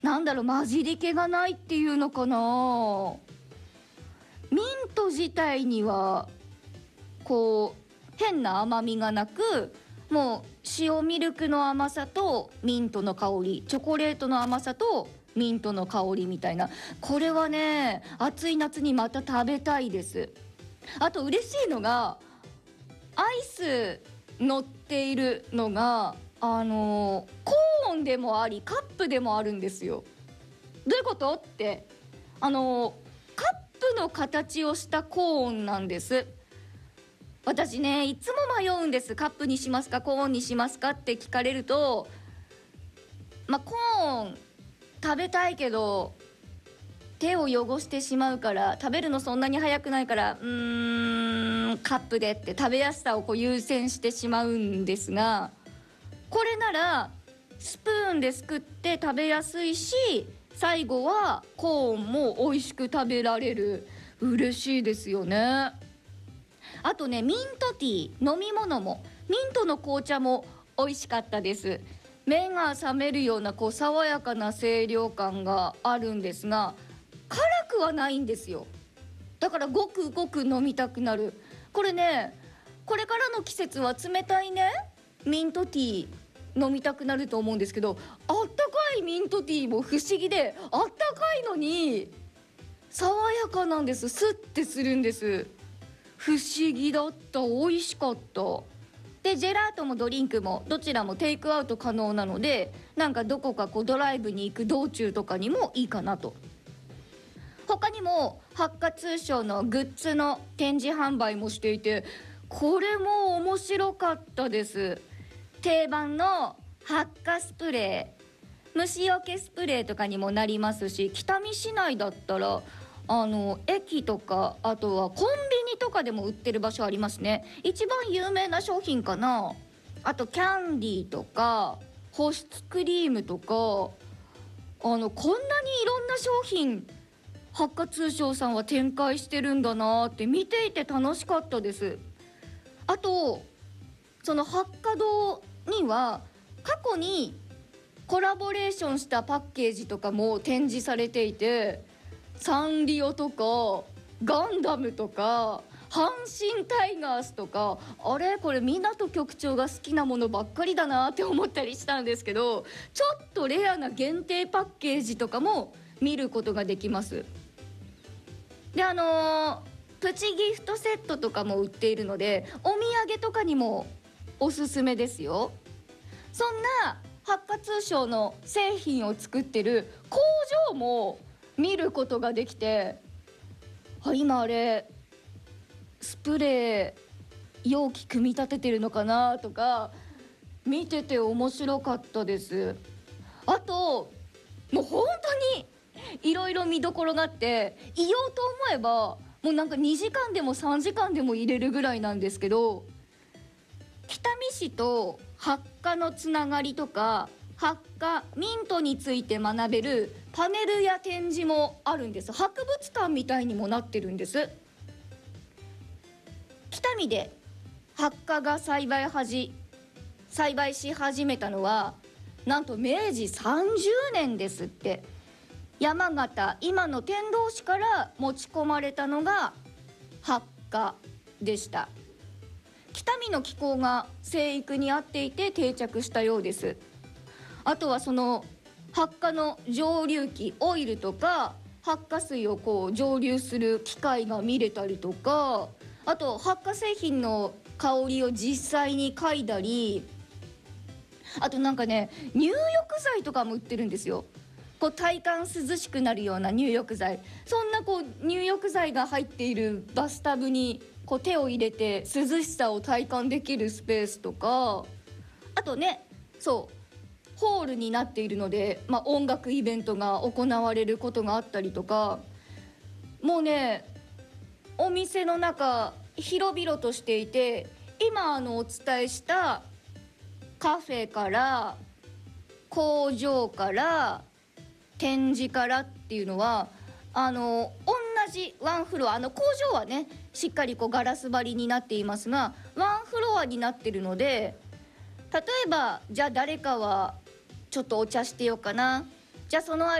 なんだろう、混じり気がないっていうのかな。ミント自体にはこう変な甘みがなく、もう塩ミルクの甘さとミントの香り、チョコレートの甘さとミントの香りみたいな。これはね、暑い夏にまた食べたいです。あと嬉しいのが、アイス乗っているのがコーンでもありカップでもあるんですよ。どういうことって、カップの形をしたコーンなんです。私ね、いつも迷うんです。カップにしますかコーンにしますかって聞かれると、コーン食べたいけど手を汚してしまうから、食べるのそんなに早くないから、カップでって食べやすさを優先してしまうんですが、これならスプーンですくって食べやすいし、最後はコーンも美味しく食べられる。嬉しいですよね。あとね、ミントティー、飲み物もミントの紅茶も美味しかったです。目が覚めるような爽やかな清涼感があるんですが、辛くはないんですよ。だからごくごく飲みたくなる。これね、これからの季節は冷たいねミントティー飲みたくなると思うんですけど、あったかいミントティーも不思議で、あったかいのに爽やかなんです。スッてするんです。不思議だった。美味しかった。でジェラートもドリンクもどちらもテイクアウト可能なので、なんかどこかドライブに行く道中とかにもいいかなと。他にも発火通商のグッズの展示販売もしていて、これも面白かったです。定番の発火スプレー、虫除けスプレーとかにもなりますし、北見市内だったら駅とか、あとはコンビニとかでも売ってる場所ありますね。一番有名な商品かな。あとキャンディーとか保湿クリームとか、こんなにいろんな商品発火通商さんは展開してるんだなって見ていて楽しかったです。あとその発火堂には過去にコラボレーションしたパッケージとかも展示されていて、サンリオとかガンダムとか阪神タイガースとか、あれこれ港局長が好きなものばっかりだなって思ったりしたんですけど、ちょっとレアな限定パッケージとかも見ることができます。でプチギフトセットとかも売っているので、お土産とかにもおすすめですよ。そんな発火通商の製品を作ってる工場も見ることができて、今あれスプレー容器組み立ててるのかなとか見てて面白かったです。あともう本当にいろいろ見どころがあって、いようと思えばもうなんか2時間でも3時間でも入れるぐらいなんですけど、北見市と発火のつながりとか発火ミントについて学べるパネルや展示もあるんです。博物館みたいにもなってるんです。北見で発火が栽培し始めたのはなんと明治30年ですって。山形、今の天童市から持ち込まれたのが発火でした。北見の気候が生育に合っていて定着したようです。あとはその発火の蒸留機、オイルとか発火水を蒸留する機械が見れたりとか、あと発火製品の香りを実際に嗅いだり、あとなんかね、入浴剤とかも売ってるんですよ。体感涼しくなるような入浴剤、そんな入浴剤が入っているバスタブに手を入れて涼しさを体感できるスペースとか、あとね、そうホールになっているので、音楽イベントが行われることがあったりとか、もうねお店の中広々としていて、今お伝えしたカフェから工場から展示からっていうのは同じワンフロア、工場はねしっかりガラス張りになっていますが、ワンフロアになってるので、例えばじゃあ誰かはちょっとお茶してようかな、 じゃあその